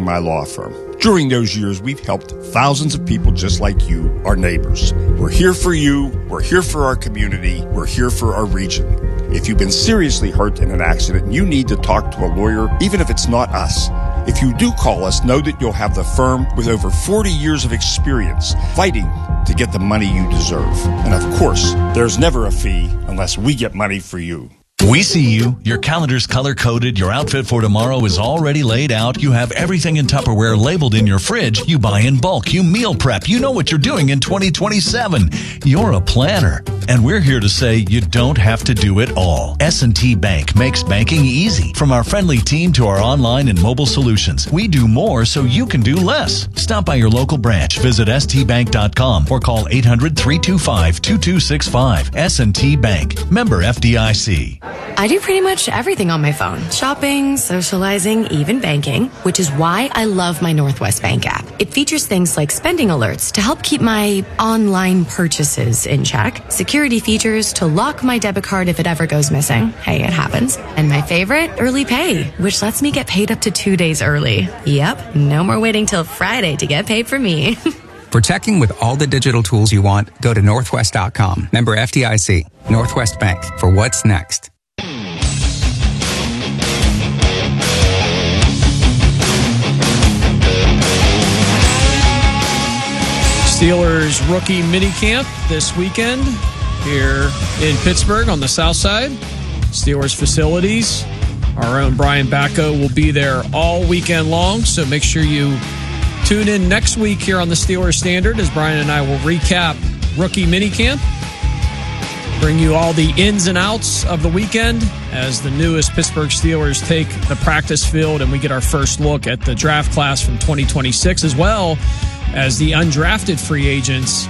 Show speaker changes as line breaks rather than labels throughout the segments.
starting my law firm. During those years, we've helped thousands of people just like you, our neighbors. We're here for you. We're here for our community. We're here for our region. If you've been seriously hurt in an accident, you need to talk to a lawyer, even if it's not us. If you do call us, know that you'll have the firm with over 40 years of experience fighting to get the money you deserve. And of course, there's never a fee unless we get money for you.
We see you. Your calendar's color-coded. Your outfit for tomorrow is already laid out. You have everything in Tupperware labeled in your fridge. You buy in bulk. You meal prep. You know what you're doing in 2027. You're a planner. And we're here to say you don't have to do it all. S&T Bank makes banking easy. From our friendly team to our online and mobile solutions, we do more so you can do less. Stop by your local branch. Visit stbank.com or call 800-325-2265. S&T Bank. Member FDIC.
I do pretty much everything on my phone. Shopping, socializing, even banking, which is why I love my Northwest Bank app. It features things like spending alerts to help keep my online purchases in check, security features to lock my debit card if it ever goes missing. Hey, it happens. And my favorite, early pay, which lets me get paid up to 2 days early. Yep, no more waiting till Friday to get paid for me.
For checking with all the digital tools you want, go to northwest.com. Member FDIC. Northwest Bank. For what's next.
Steelers rookie minicamp this weekend here in Pittsburgh on the south side. Steelers facilities. Our own Brian Bacco will be there all weekend long, so make sure you tune in next week here on the Steelers Standard as Brian and I will recap rookie minicamp, bring you all the ins and outs of the weekend as the newest Pittsburgh Steelers take the practice field and we get our first look at the draft class from 2026 as well as the undrafted free agents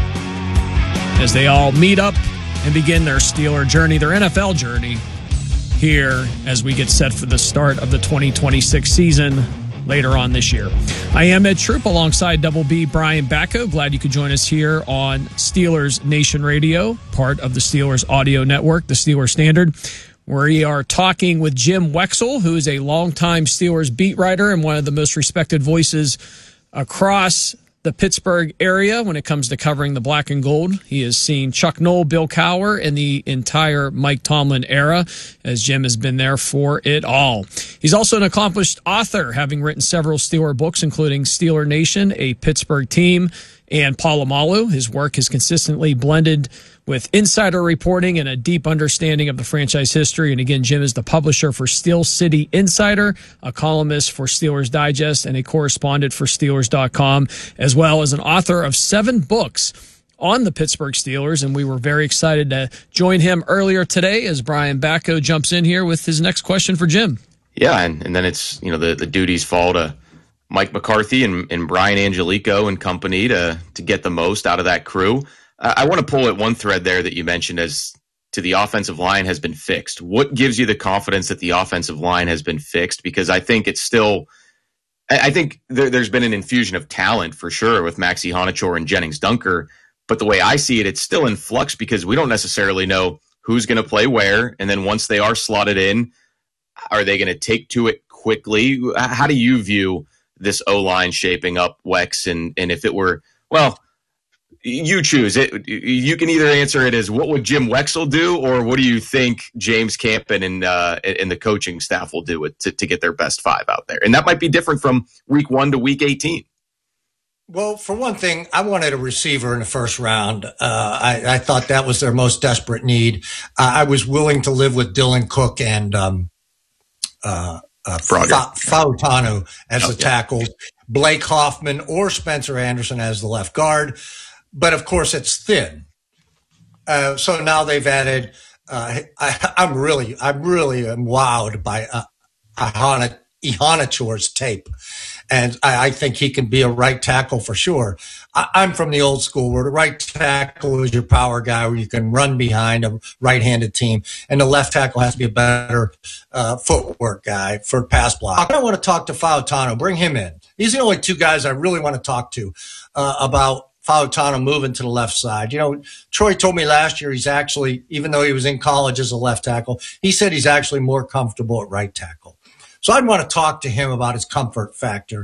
as they all meet up and begin their Steeler journey, their NFL journey here as we get set for the start of the 2026 season later on this year. I am Ed Troop alongside Double B Brian Bacco. Glad you could join us here on Steelers Nation Radio, part of the Steelers audio network, the Steelers Standard. We are talking with Jim Wexell, who is a longtime Steelers beat writer and one of the most respected voices across the Pittsburgh area when it comes to covering the black and gold. He has seen Chuck Noll, Bill Cowher, and the entire Mike Tomlin era, as Jim has been there for it all. He's also an accomplished author, having written several Steeler books, including Steeler Nation, A Pittsburgh Team, and Palomalu. His work has consistently blended with insider reporting and a deep understanding of the franchise history. And again, Jim is the publisher for Steel City Insider, a columnist for Steelers Digest, and a correspondent for Steelers.com, as well as an author of 7 books on the Pittsburgh Steelers. And we were very excited to join him earlier today as Brian Bacco jumps in here with his next question for Jim.
Yeah, and then it's, the duties fall to Mike McCarthy and Brian Angelico and company to get the most out of that crew. I want to pull at one thread there that you mentioned as to the offensive line has been fixed. What gives you the confidence that the offensive line has been fixed? Because I think it's still – I think there's been an infusion of talent for sure with Maxie Honachor and Jennings Dunker. But the way I see it, it's still in flux because we don't necessarily know who's going to play where. And then once they are slotted in, are they going to take to it quickly? How do you view this O-line shaping up, Wex? And if it were – well – you choose it. You can either answer it as what would Jim Wexell do, or what do you think James Campen and the coaching staff will do to get their best 5 out there? And that might be different from week 1 to week 18.
Well, for one thing, I wanted a receiver in the first round. I thought that was their most desperate need. I was willing to live with Dylan Cook and Fautanu as the tackles, Blake Hoffman or Spencer Anderson as the left guard. But of course, it's thin. So now they've added. I'm really wowed by Ihonachor's tape, and I think he can be a right tackle for sure. I'm from the old school where the right tackle is your power guy, where you can run behind a right-handed team, and the left tackle has to be a better footwork guy for pass block. I want to talk to Fautanu. Bring him in. He's the only 2 guys I really want to talk to about Fautanu moving to the left side. Troy told me last year he's actually, even though he was in college as a left tackle, he said he's actually more comfortable at right tackle. So I'd want to talk to him about his comfort factor